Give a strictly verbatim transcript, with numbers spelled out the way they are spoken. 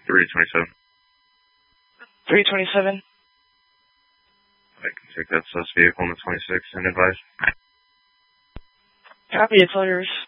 three twenty-seven. three twenty-seven. I can take that sus vehicle on the twenty-six and advise. Copy, it's all yours.